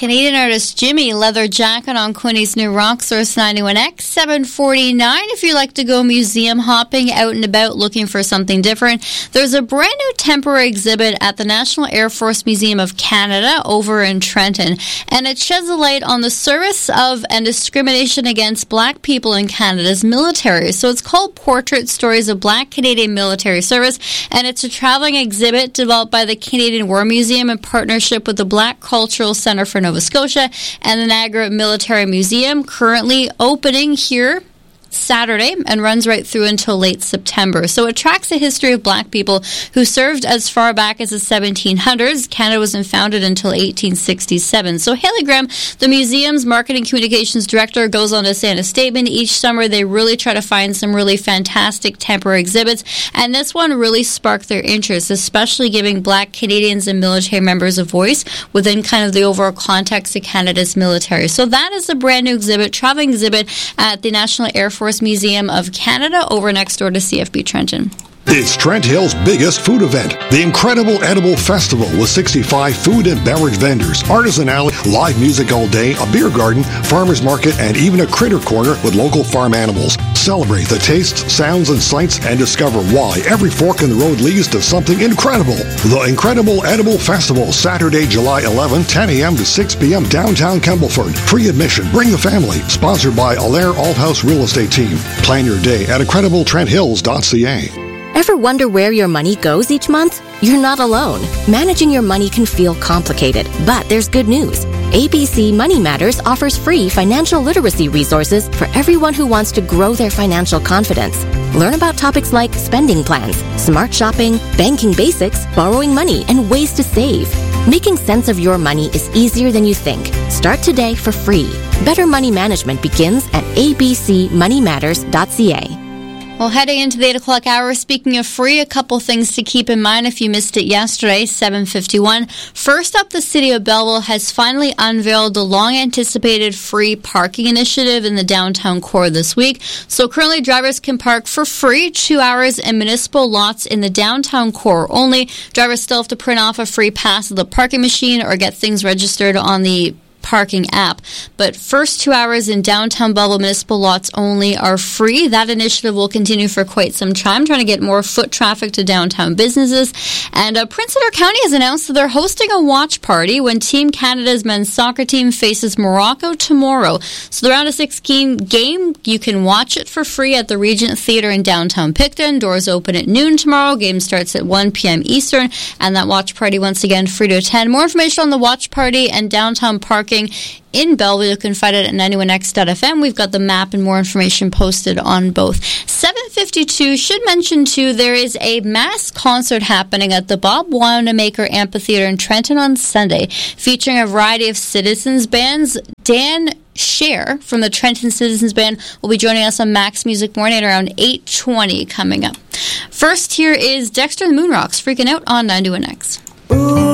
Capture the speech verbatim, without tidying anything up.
Canadian artist Jimmy, Leather Jacket on Quinny's new Rock Source ninety-one X, seven forty-nine. If you like to go museum hopping out and about looking for something different, there's a brand new temporary exhibit at the National Air Force Museum of Canada over in Trenton, and it sheds a light on the service of and discrimination against Black people in Canada's military. So it's called Portrait Stories of Black Canadian Military Service, and it's a traveling exhibit developed by the Canadian War Museum in partnership with the Black Cultural Centre for Nova Scotia and the Niagara Military Museum, currently opening here Saturday and runs right through until late September. So it tracks a history of Black people who served as far back as the seventeen hundreds. Canada wasn't founded until eighteen sixty-seven. So Haley Graham, the museum's marketing communications director, goes on to say in a statement, each summer they really try to find some really fantastic temporary exhibits, and this one really sparked their interest, especially giving Black Canadians and military members a voice within kind of the overall context of Canada's military. So that is a brand new exhibit, traveling exhibit at the National Air Force Museum of Canada over next door to C F B Trenton. It's Trent Hill's biggest food event, the Incredible Edible Festival, with sixty-five food and beverage vendors, artisan alley, live music all day, a beer garden, farmers market, and even a critter corner with local farm animals. Celebrate the tastes, sounds, and sights, and discover why every fork in the road leads to something incredible. The Incredible Edible Festival, Saturday, July eleventh, ten a.m. to six p.m. downtown Campbellford. Free admission. Bring the family. Sponsored by Allaire Althouse Real Estate Team. Plan your day at incredible trent hills dot c a. Ever wonder where your money goes each month? You're not alone. Managing your money can feel complicated, but there's good news. A B C Money Matters offers free financial literacy resources for everyone who wants to grow their financial confidence. Learn about topics like spending plans, smart shopping, banking basics, borrowing money, and ways to save. Making sense of your money is easier than you think. Start today for free. Better money management begins at a b c money matters dot c a. Well, heading into the eight o'clock hour, speaking of free, a couple things to keep in mind if you missed it yesterday, seven fifty-one. First up, the City of Belleville has finally unveiled the long-anticipated free parking initiative in the downtown core this week. So currently, drivers can park for free two hours in municipal lots in the downtown core only. Drivers still have to print off a free pass at the parking machine or get things registered on the parking app. But first two hours in downtown Belleville municipal lots only are free. That initiative will continue for quite some time, trying to get more foot traffic to downtown businesses. And uh, Prince Edward County has announced that they're hosting a watch party when Team Canada's men's soccer team faces Morocco tomorrow. So the round of sixteen game, you can watch it for free at the Regent Theatre in downtown Picton. Doors open at noon tomorrow. Game starts at one p.m. Eastern. And that watch party, once again, free to attend. More information on the watch party and downtown parking in Belleville, you can find it at ninety-one x dot f m. We've got the map and more information posted on both. seven fifty-two, should mention too, there is a mass concert happening at the Bob Wanamaker Amphitheater in Trenton on Sunday, featuring a variety of citizens bands. Dan Scher from the Trenton Citizens Band will be joining us on Max Music Morning at around eight twenty coming up. First, here is Dexter and the Moonrocks, Freaking Out on ninety-one X.